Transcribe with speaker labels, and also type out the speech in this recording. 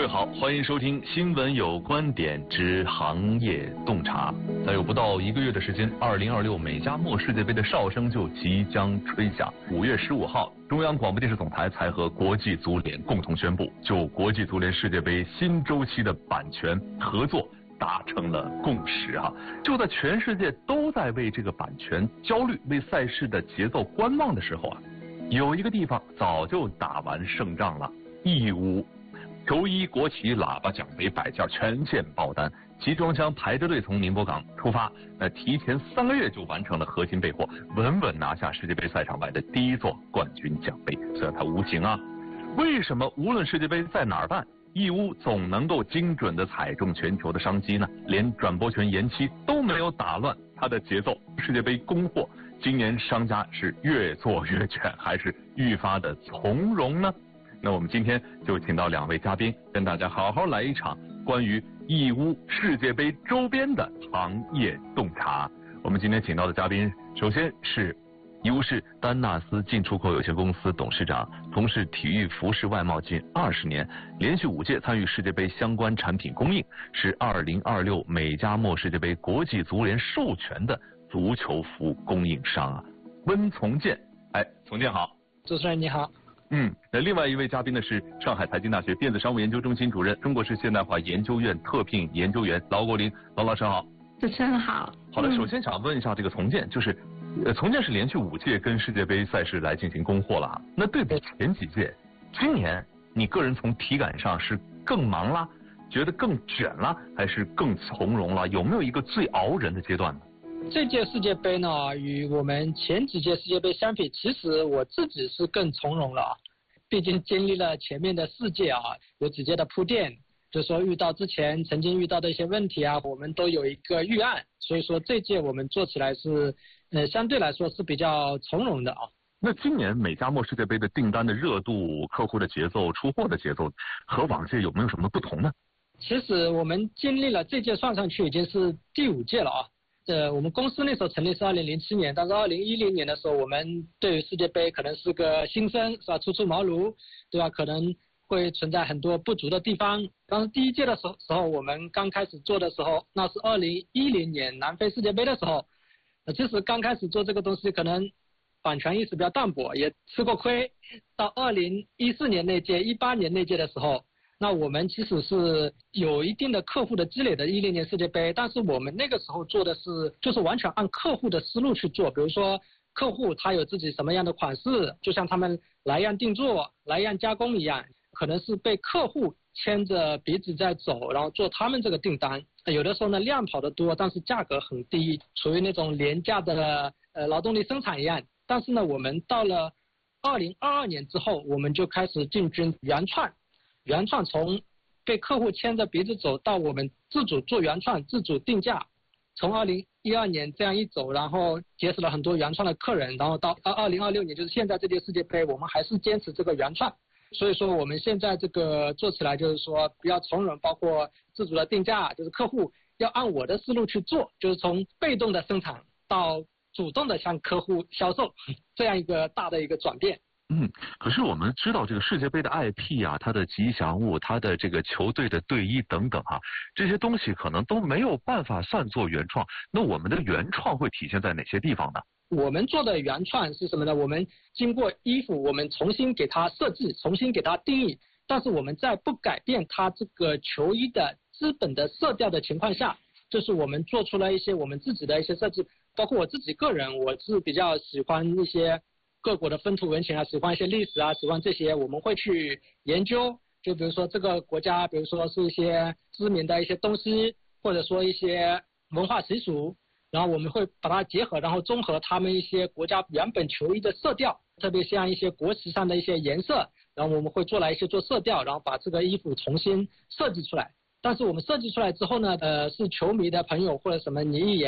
Speaker 1: 位好，欢迎收听新闻有观点之行业洞察。再有不到1个月的时间，2026美加墨世界杯的哨声就即将吹响。5月15号，中央广播电视总台才和国际足联共同宣布，就国际足联世界杯新周期的版权合作达成了共识啊！就在全世界都在为这个版权焦虑、为赛事的节奏观望的时候啊，有一个地方早就打完胜仗了——义乌。球衣、国旗、喇叭、奖杯、摆件全线爆单，集装箱排着队从宁波港出发，提前3个月就完成了核心备货，稳稳拿下世界杯赛场外的第一座冠军奖杯。虽然它无情啊，为什么无论世界杯在哪儿办，义乌总能够精准地踩中全球的商机呢？连转播权延期都没有打乱它的节奏。世界杯供货，今年商家是越做越卷，还是愈发的从容呢？那我们今天就请到2位嘉宾，跟大家好好来一场关于义乌世界杯周边的行业洞察。我们今天请到的嘉宾，首先是义乌市丹纳斯进出口有限公司董事长，从事体育服饰外贸近20年，连续5届参与世界杯相关产品供应，是2026美加墨世界杯国际足联授权的足球服供应商啊。温从建，从建好。
Speaker 2: 主持人你好。
Speaker 1: 那另外一位嘉宾呢是上海财经大学电子商务研究中心主任、中国式现代化研究院特聘研究员劳国林，劳老师好。
Speaker 3: 主持人好。
Speaker 1: 好的，首先想问一下这个从建，就是从建是连续5届跟世界杯赛事来进行供货了啊。那对比前几届，今年你个人从体感上是更忙啦，觉得更卷啦，还是更从容了？有没有一个最熬人的阶段呢？
Speaker 2: 这届世界杯呢，与我们前几届世界杯相比，其实我自己是更从容了啊。毕竟经历了前面的4届啊，有几届的铺垫，就是说遇到之前曾经遇到的一些问题啊，我们都有一个预案，所以说这届我们做起来是相对来说是比较从容的啊。
Speaker 1: 那今年美加墨世界杯的订单的热度、客户的节奏、出货的节奏和往届有没有什么不同呢？
Speaker 2: 其实我们经历了这届算上去已经是第5届了啊。我们公司那时候成立是2007年，但是2010年的时候，我们对于世界杯可能是个新生，是吧？初出茅庐，对吧？可能会存在很多不足的地方。当时第1届的时候，我们刚开始做的时候，那是2010年南非世界杯的时候，其实刚开始做这个东西，可能版权意识比较淡薄，也吃过亏。到2014年那届、18年那届的时候，那我们其实是有一定的客户的积累的10年世界杯，但是我们那个时候做的是就是完全按客户的思路去做，比如说客户他有自己什么样的款式，就像他们来样定做、来样加工一样，可能是被客户牵着鼻子在走，然后做他们这个订单。有的时候呢量跑得多，但是价格很低，属于那种廉价的劳动力生产一样。但是呢，我们到了2022年之后，我们就开始进军原创从被客户牵着鼻子走到我们自主做原创、自主定价，从2012年这样一走，然后结识了很多原创的客人，然后到2026年就是现在这届世界杯，我们还是坚持这个原创。所以说我们现在这个做起来就是说比较从容，包括自主的定价，就是客户要按我的思路去做，就是从被动的生产到主动的向客户销售，这样一个大的一个转变。
Speaker 1: 可是我们知道这个世界杯的 IP 啊，它的吉祥物，它的这个球队的队衣等等啊，这些东西可能都没有办法算作原创。那我们的原创会体现在哪些地方呢？
Speaker 2: 我们做的原创是什么呢？我们经过衣服，我们重新给它设计，重新给它定义，但是我们在不改变它这个球衣的基本的色调的情况下，就是我们做出了一些我们自己的一些设计，包括我自己个人，我是比较喜欢一些各国的风土人情啊，喜欢一些历史啊，喜欢这些，我们会去研究。就比如说这个国家，比如说是一些知名的一些东西，或者说一些文化习俗，然后我们会把它结合，然后综合他们一些国家原本球衣的色调，特别像一些国旗上的一些颜色，然后我们会做色调，然后把这个衣服重新设计出来。但是我们设计出来之后呢，是球迷的朋友或者什么你一眼